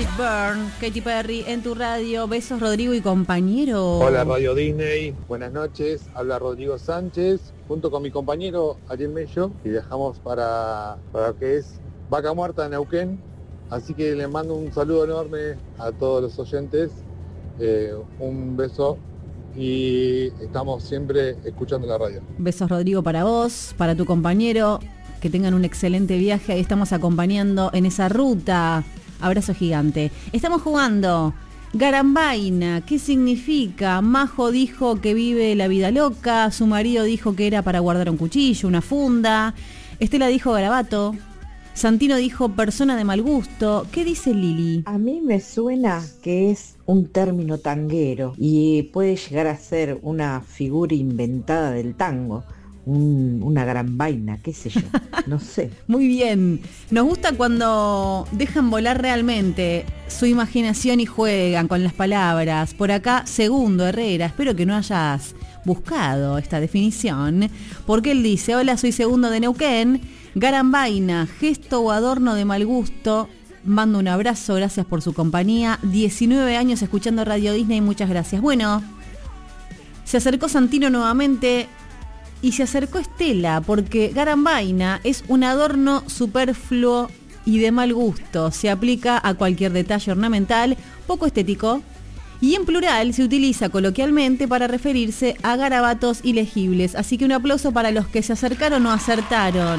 It Burn, Katy Perry en tu radio. Besos, Rodrigo y compañero. Hola Radio Disney, buenas noches. Habla Rodrigo Sánchez junto con mi compañero Ariel Mello y dejamos para lo que es Vaca Muerta en Neuquén. Así que les mando un saludo enorme a todos los oyentes, un beso y estamos siempre escuchando la radio. Besos, Rodrigo, para vos, para tu compañero. Que tengan un excelente viaje. Ahí estamos acompañando en esa ruta. Abrazo gigante. Estamos jugando Garambaina. ¿Qué significa? Majo dijo que vive la vida loca. Su marido dijo que era para guardar un cuchillo, una funda. Estela dijo garabato. Santino dijo persona de mal gusto. ¿Qué dice Lili? A mí me suena que es un término tanguero y puede llegar a ser una figura inventada del tango. Una gran vaina, qué sé yo, no sé. Muy bien, nos gusta cuando dejan volar realmente su imaginación y juegan con las palabras. Por acá, Segundo Herrera, espero que no hayas buscado esta definición, porque él dice: hola, soy Segundo de Neuquén, garambaina, gesto o adorno de mal gusto. Mando un abrazo, gracias por su compañía. 19 años escuchando Radio Disney, muchas gracias. Bueno, se acercó Santino nuevamente. Y se acercó Estela, porque garambaina es un adorno superfluo y de mal gusto. Se aplica a cualquier detalle ornamental, poco estético, y en plural se utiliza coloquialmente para referirse a garabatos ilegibles. Así que un aplauso para los que se acercaron o acertaron.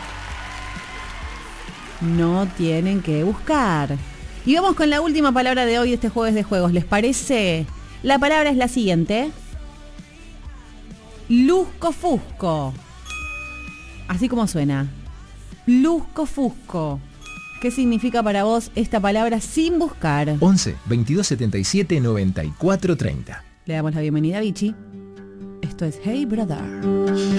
No tienen que buscar. Y vamos con la última palabra de hoy de este jueves de juegos. ¿Les parece? La palabra es la siguiente. Lusco-fusco. Así como suena. Lusco-fusco. ¿Qué significa para vos esta palabra sin buscar? 11 22 77 94 30. Le damos la bienvenida a Vichy. Esto es Hey Brother.